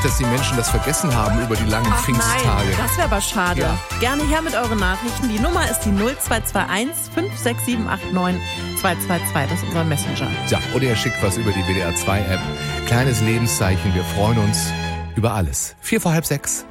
dass die Menschen das vergessen haben über die langen Pfingsttage. Nein, das wäre aber schade. Ja. Gerne her mit euren Nachrichten. Die Nummer ist die 0221 56789 222. Das ist unser Messenger. Ja, oder ihr schickt was über die WDR 2 App. Kleines Lebenszeichen. Wir freuen uns über alles. 5:45.